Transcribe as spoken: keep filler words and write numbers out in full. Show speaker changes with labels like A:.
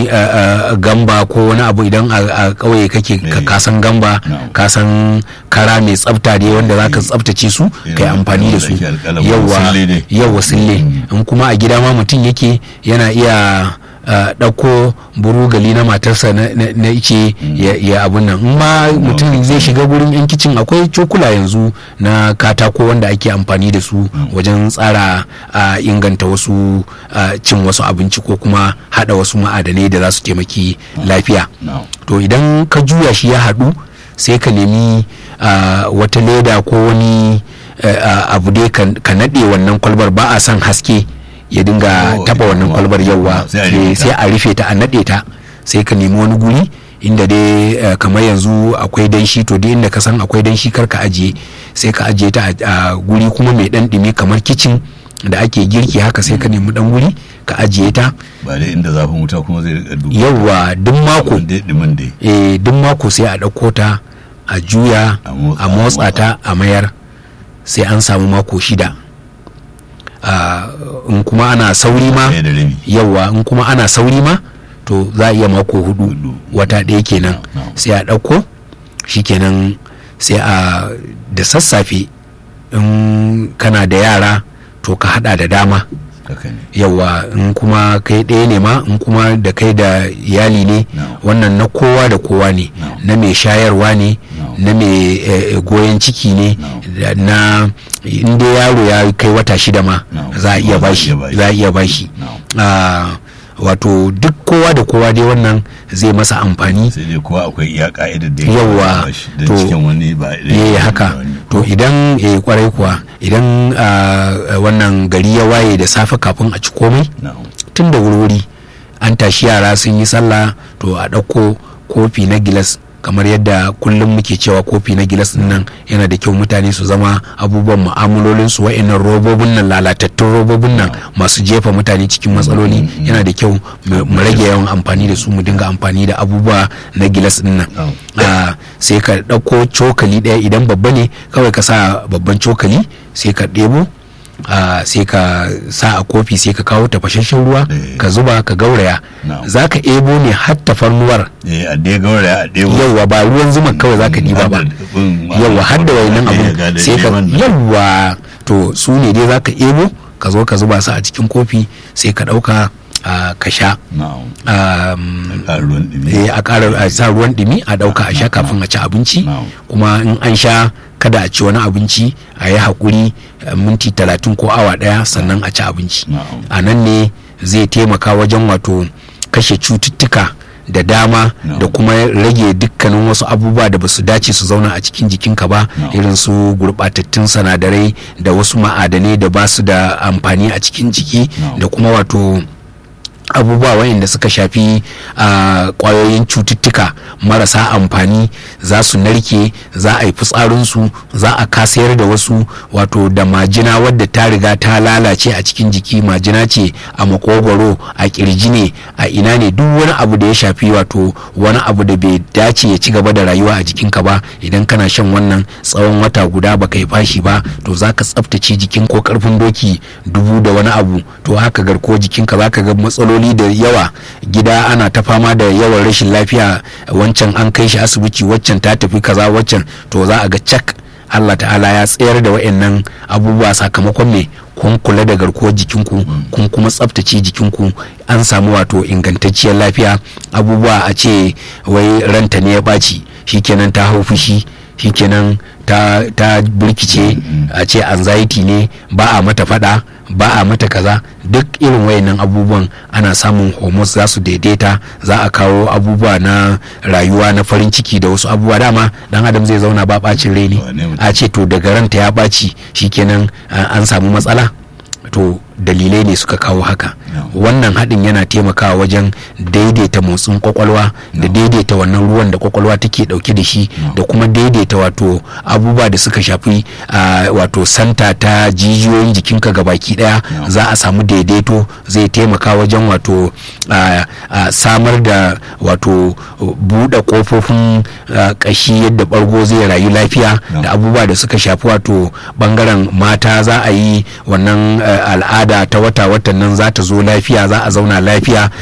A: gamba ko wani abu idan a ƙauye kake ka san gamba ka san kara mai tsafta dai wanda zaka tsaftace su kai amfani da su yawa yawa sille in kuma a gida ma mutum yake yana iya ɗauko burugali na matarsa na ice ya abun nan in ma mutum zai shiga gurin yan kicin akwai cokula yanzu na katako wanda ake amfani da su wajen tsara inganta wasu cin wasu abinci ko kuma hada wasu ma'adanai da za su taimaki lafiya. To idan ka juya shi ya haɗu sai ka nemi wata leda ko wani abu dai ka naɗe wannan kwalbar, ba a son haske ya dinga taba wannan kwalbar yawa sai a rufe ta a nade ta, sai ka nemi wani guri inda dai kamar yanzu akwai danshi, to duk inda ka san akwai danshi kar ka ajiye, sai ka ajiye ta a guri kuma mai dan dumi kamar kicin da ake girki haka, sai ka nemi dan guri ka ajiye ta
B: ba dai inda zafin wuta kuma zai rika duka
A: yawa duk mako eh duk mako sai a dauko ta a juya a motsa ta a mayar, sai an samu mako shida. Uh, in kuma ana sauri ma yawa in kuma ana sauri ma to za a iya mako hudu, hudu. wata ɗaya kenan no, no. sai a ɗauko shi kenan sai a da sassafe in kana da yara to ka hada da dama okay. yawa in kuma kai ɗaya ne ma in kuma da kai da iyali ne no. wannan na kowa da kowa ne no. na mai shayarwa ne no. na mai eh, goyon ciki ne no. na inda yaro ya kai wata shida ma no. za a iya bashi za a iya bashi no. uh, wato duk kowa da kowa dai wannan zai masa amfani,
B: sai dai kowa akwai iya ka'idar da
A: yawa
B: to cikin wani ba
A: eh haka to idan eh kwarai kuwa idan uh, wannan gari ya waye da safe kafin a ci komai no. tun da wuri an tashi yara sun yi sallah to a ɗauko kofi na gilas, kamar yadda kullum muke cewa kofi na gilas din nan yana da kyau mutane su zama abubuwan mu'amalolin su wa'annan robobin nan lalatattun robobin nan masu jefa mutane cikin matsaloli, yana da kyau mu rage yawan amfani da su, mu dinga amfani da abubuwa na gilas din nan. Sai ka ɗauko cokali ɗaya idan babba ne kawai ka sa babban cokali sai ka ɗebo Uh, sai ka sa a kofi sai ka kawo tafashashen ruwa yeah. ka zuba ka gauraya no. za ka ebo ne har tafarnuwar
B: yeah,
A: yawa ba ruwan zuma kawai za ka ɗiba ba yawa har da wainan abu sai ka yawa to su ne dai za ka ebo ka zo ka zuba su a cikin kofi sai ka ɗauka uh, ka sha
B: no.
A: um, a ƙara sa ruwan ɗumi a ɗauka a sha kafin a ci abinci no. kuma in an sha kada a ci wani abinci a yi haƙuri minti talatin ko awa ɗaya sannan a ci abinci a nan ne zai taimaka wajen wato kashe cututtuka da dama no. da kuma rage dukkanin wasu abubuwa da ba su dace su zauna a cikin jikinka ba no. irin su gurɓatattun sanadarai da wasu ma'adanai da ba su da amfani a cikin jiki no. da kuma wato abubuwa wayanda suka shafi a kwayoyin cututtuka marasa amfani za su narke, za a yi fitsarinsu, za a kasayar da wasu, wato da majina wadda ta riga ta lalace a cikin jiki, majina ce a makogwaro, a kirji ne, a ina ne, duk wani abu da ya shafi wato wani abu da bai dace ya ci gaba da rayuwa a jikinka ba, idan kana shan wannan tsawon wata guda baka yi fashi ba to za ka tsaftace jikin ko karfin doki dubu da wani abu, to haka garko jikinka za ka ga matsaloli da yawa, gida ana ta fama da yawan rashin lafiya, wancan an kai shi asibiti, waccan ta tafi kaza, waccan to za a ga cak Allah ta'ala ya tsayar da wa'annan abubuwa sakamakon me kun kula da garkuwar jikinku, kun kuma tsaftace jikinku, an samu wato ingantacciyar lafiya. Abubuwa a ce wai ranta ne ya ɓaci shikenan ta hau fushi shikenan ta ta burkice, a ce anxiety ne, ba a mata fada, ba a mata kaza, duk irin wayannan abubuwan ana samun hormones za su daidaita, za a kawo abubuwa na rayuwa na farin ciki da wasu abubuwa. Dama dan adam zai zauna ba bacin rai ne, a ce to daga ranta ya baci shikenan an samu matsala, to dalilai ne suka kawo haka. Wannan haɗin yana taimakawa wajen daidaita motsin kwakwalwa da daidaita wannan ruwan da kwakwalwa take ɗauke da shi, da kuma daidaita wato abubuwa da suka shafi wato santa ta jijiyoyin jikinka gabaki ɗaya, za a samu daidaito, zai taimaka wajen wato samar da wato buɗe ƙofofin ƙashi yadda ɓargo zai rayu lafiya, da abubuwa da suka shafi wato ɓangaren mata za a yi wannan al'ada ta wata watan nan za ta zo lafiya, za a zauna lafiya.